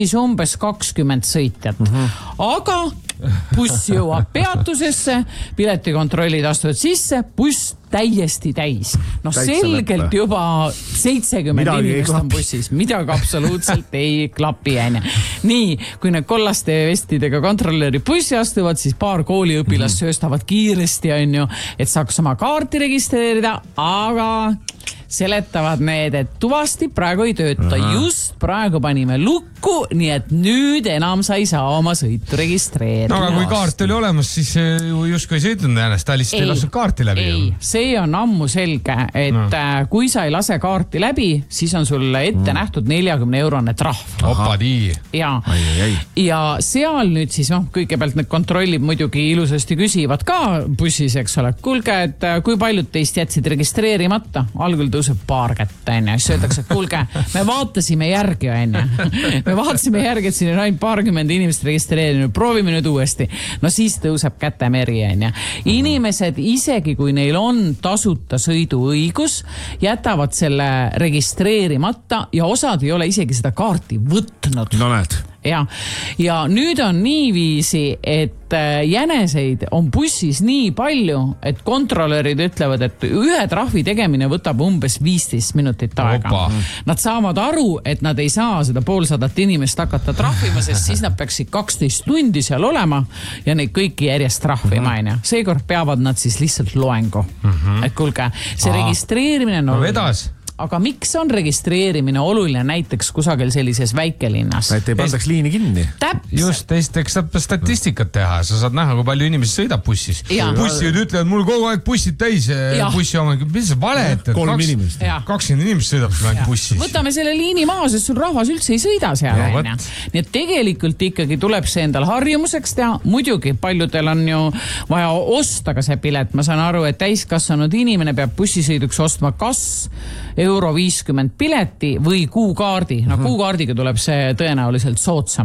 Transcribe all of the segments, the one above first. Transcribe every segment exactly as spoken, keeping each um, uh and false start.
siis umbes kakskümmend sõitjat. Mm-hmm. Aga buss jõuab peatusesse, piletikontrollid astuvad sisse, buss täiesti täis. No Täitsa selgelt leppe. Juba seitsekümmend midagi inimest on bussis. Midagi absoluutselt ei klapi. Enne. Nii, kui need kollaste vestidega kontrolleri bussi astuvad, siis paar kooliõpilast mm-hmm. sööstavad kiiresti, on ju, et saaks oma kaarti registreerida, aga seletavad need, et tuvasti praegu ei tööta. Aha. Just praegu panime lukku, nii et nüüd enam sa ei saa oma sõitu registreerida. No aga kui kaart oli olemas, siis ju justkui ei sõitnud ennast, ta lihtsalt ei, ei lasu kaarti läbi. Ei, see on ammu selge, et no. kui sa ei lase kaarti läbi, siis on sulle ette mm. nähtud neljakümne eurone trahv. Opa nii. Ja, ai, ai. ja seal nüüd siis, noh, kõigepealt need kontrollib muidugi ilusasti küsivad ka bussis, eks ole. Kuulge, et kui paljud teist jätsid registreerimata? Algul tõuseb paar kätte, enne. Siis öeldakse, et kuulge, me vaatasime järgi, enne. Me vaatasime järgi, et siin on ainult paarkümmend inimest registreerinud. Proovime nüüd uuesti. No siis tõuseb käte meri, enne. Inimesed, isegi kui neil on tasuta sõiduõigus, jätavad selle registreerimata ja osad ei ole isegi seda kaarti võtnud. No näed. Ja, ja nüüd on niiviisi, et jäneseid on bussis nii palju, et kontrolörid ütlevad, et ühe trahvi tegemine võtab umbes viisteist minutit aega. Opa. Nad saavad aru, et nad ei saa seda poolsadat inimest hakata trahvima, sest siis nad peaksid kaksteist tundi seal olema ja neid kõiki järjest trahvima. Mm-hmm. Seekord peavad nad siis lihtsalt loengu. Mm-hmm. Et kuulge, see Aa. registreerimine on no vedas. Aga miks on registreerimine oluline näiteks kusagil sellises väikelinnas? Et ei pandaks liini kinni. Täpselt. Just, esiteks saab statistikat teha. Sa saad näha, kui palju inimesi sõidab bussis. Bussid ütlevad, mul kogu aeg bussid täis. Bussi omangi, mis valet? Kolm Kaks, inimest. kakskümmend inimest sõidab sul ainult bussis. Võtame selle liini maha, sest sul rahvas üldse ei sõida seal. Ja, nii et tegelikult ikkagi tuleb see endal harjumuseks teha. Muidugi paljudel on ju vaja osta ka see pilet. Ma saan aru, et täiskasvanud inimene peab bussisõiduks ostma kas euro viiskümmend pileti või kuukaardi. No kuukaardiga tuleb see tõenäoliselt soodsam.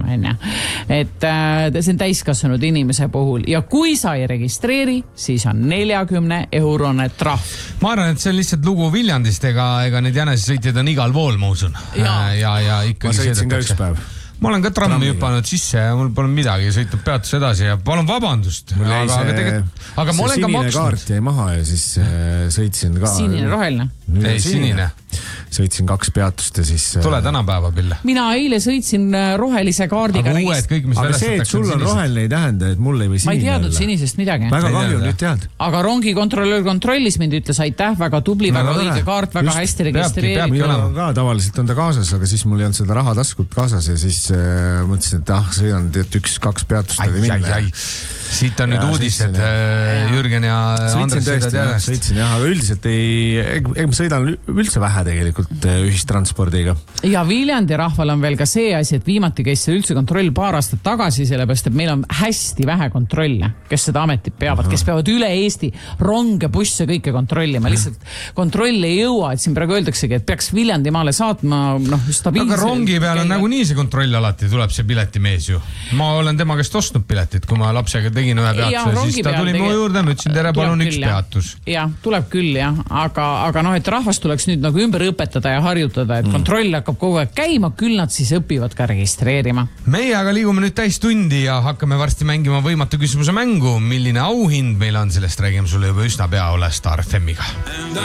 Et äh, see on täiskasvanud inimese puhul. Ja kui sa ei registreeri, siis on neljakümne eurone trahv. Ma arvan, et see on lihtsalt lugu Viljandist, ega, ega need jänesesõitjad on igal pool, ma usun. Ja, ja, ja ikkagi ma sõitsin ka üks päev. Ma olen ka trammi hüpanud sisse ja mul pole midagi, sõitub peatus edasi ja palun vabandust. Aga, aga, see, tegelikult, aga ma olen ka maksnud. See sinine kaart jäi maha ja siis äh, sõitsin ka. Sinine, roheline. Ei, sinine. Sõitsin kaks peatust ja siis... Tule tänapäeva, Pille. Mina eile sõitsin rohelise kaardiga. Aga uued kõik, mis aga see, et sul on roheline ei tähenda, et mul ei või sinine. Ma ei teadnud olla. Sinisest midagi. Väga kahju, nüüd tead. Aga rongi kontrollöör kontrollis mind, ütles aitäh, väga tubli, väga, väga õige kaart, väga Just, hästi registreerib. Ka tavaliselt on ta kaasas, aga siis mul ei olnud seda raha taskut kaasas ja siis äh, mõtlesin, et ah, sõidan tead üks, kaks peatust ai, minna. Ai, ai. Siit on ja, nüüd uudised äh, Jürgen ja Andres sõidad järjest. Sõitsin jah, aga üldiselt ei, ei sõidan üldse vähe tegelikult ühistranspordiga. Ja Viljandi rahval on veel ka see asi, et viimati käis see üldse kontroll paar aastat tagasi, sellepärast, et meil on hästi vähe kontrolle, kes seda ametit peavad, Aha. kes peavad üle Eesti ronge, busse, kõike kontrollima. Lihtsalt kontroll ei jõua, et siin praegu öeldaksegi, et peaks Viljandimaale saatma no, stabiilse... Aga rongi peal on nagu nii see kontroll alati, tuleb see piletimees ju. Ma olen tema käest ostnud piletit, kui ma lapsega tegin ühe peatuse, siis ta tuli mu juurde, ma ütlesin tere, palun üks peatus. Jah, tuleb küll, jah. Aga, aga noh, et rahvast tuleks nüüd nagu ümber õpetada ja harjutada, et kontroll hakkab kogu aeg käima, küll nad siis õpivad ka registreerima. Meie aga liigume nüüd täis tundi ja hakkame varsti mängima võimatu küsimuse mängu. Milline auhind meil on, sellest räägime sulle juba üsna pea ole Star F M-iga.